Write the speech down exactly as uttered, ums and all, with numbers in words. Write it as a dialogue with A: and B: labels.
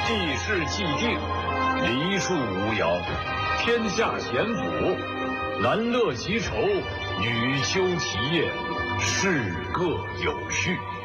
A: 地势既定，梨树无摇，天下咸府，男乐其愁，女休其业，事各有序。